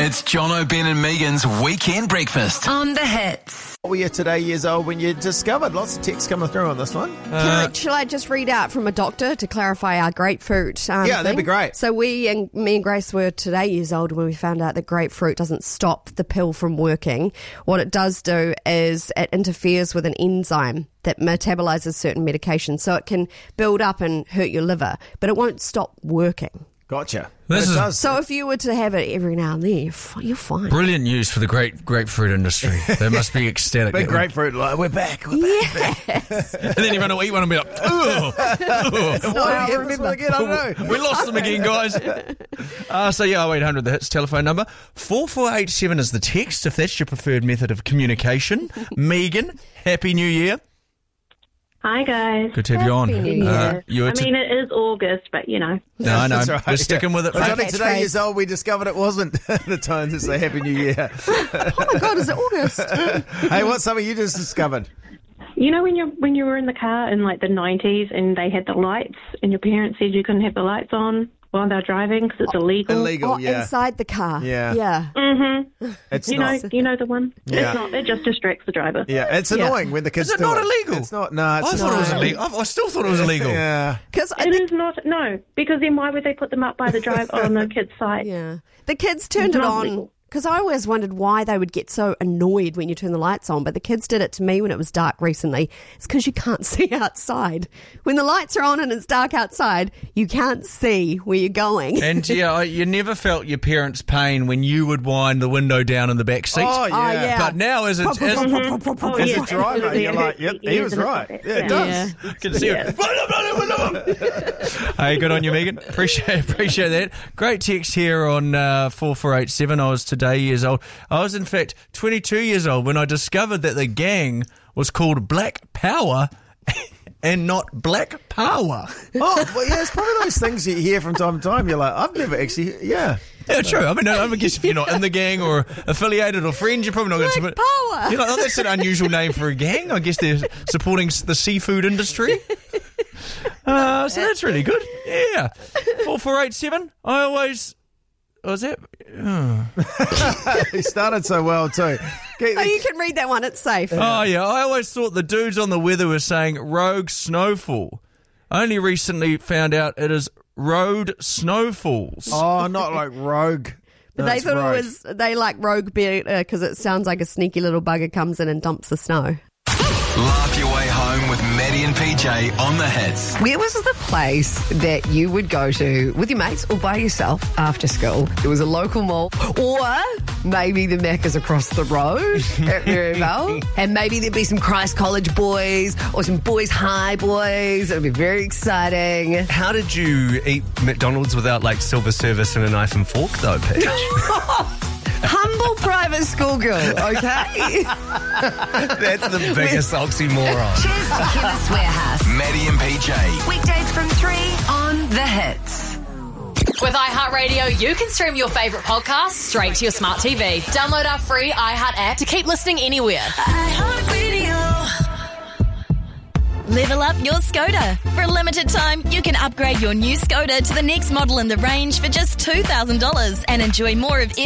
It's John O'Ben and Megan's Weekend Breakfast. On the Hits. What were you today years old when you discovered? Lots of texts coming through on this one. Shall I just read out from a doctor to clarify our grapefruit Yeah, that'd thing? be great. So me and Grace were today years old when we found out that grapefruit doesn't stop the pill from working. What it does do is it interferes with an enzyme that metabolizes certain medications, so it can build up and hurt your liver, but it won't stop working. Gotcha. This It is- does. So if you were to have it every now and then, you're fine. Brilliant news for the grapefruit industry. They must be ecstatic. Big grapefruit, like, we're back. Yes. And then you're going to eat one and be like, ugh. Why do you remember again? I don't know. We lost them again, guys. So 0800, the Hits telephone number. 4487 is the text, if that's your preferred method of communication. Megan, Happy New Year. Hi, guys. Good to have you on. Happy New Year. I mean, it is August, but, you know. No, I know. That's right, We're sticking with it. I was mate. only today Catchphrase. years old we discovered it wasn't the time to say Happy New Year. Oh my God, is it August? Hey, what's something you just discovered? You know when you were in the car in, like, the 90s and they had the lights and your parents said you couldn't have the lights on while they're driving because it's illegal? Illegal, yeah. Inside the car. Yeah. Yeah. It's You not. know the one? Yeah. It's not. It just distracts the driver. Yeah, it's annoying when the kids Is it do not it. illegal? It's not. No, it's I thought not. it was illegal. I still thought it was illegal. Yeah. Because It is not. No, because then why would they put them up by the drive on the kid's side? Yeah. The kids turned It's it not on legal. because I always wondered why they would get so annoyed when you turn the lights on, but the kids did it to me when it was dark recently. It's because you can't see outside. When the lights are on and it's dark outside, you can't see where you're going. And you never felt your parents' pain when you would wind the window down in the back seat. Oh, yeah. yeah. But now as As yeah. a driver, you're like, yep, he was right. Yeah, it does. I can see it. Hey, good on you, Megan. Appreciate that. Great text here on 4487. I was today years old. I was, in fact, 22 years old when I discovered that the gang was called Black Power and not Black Power. Oh, well, yeah, it's probably those things you hear from time to time. You're like, I've never actually, yeah. Yeah, true. I mean, I guess if you're not in the gang or affiliated or friends, you're probably not going to Black submit. Power. You know, that's an unusual name for a gang. I guess they're supporting the seafood industry. So that's really good. Yeah. 4487. I always... Was that? He started so well, too. Oh, you can read that one. It's safe. Oh, yeah. I always thought the dudes on the weather were saying rogue snowfall. I only recently found out it is road snowfalls. Oh, not like rogue. But No, they it's thought rogue. it was, they like rogue better because it sounds like a sneaky little bugger comes in and dumps the snow. Laugh your way home with Maddie and PJ on the Hits. Where was the place that you would go to with your mates or by yourself after school? There was a local mall, or maybe the Macca's across the road at Maryvale, and maybe there'd be some Christ College boys or some Boys High boys. It would be very exciting. How did you eat McDonald's without like silver service and a knife and fork though, Paige? Humble private school girl, okay? That's the biggest oxymoron. Cheers to Chemist Warehouse. Maddie and PJ. Weekdays from 3 on The Hits. With iHeartRadio, you can stream your favourite podcasts straight to your smart TV. Download our free iHeart app to keep listening anywhere. Level up your Skoda. For a limited time, you can upgrade your new Skoda to the next model in the range for just $2,000 and enjoy more of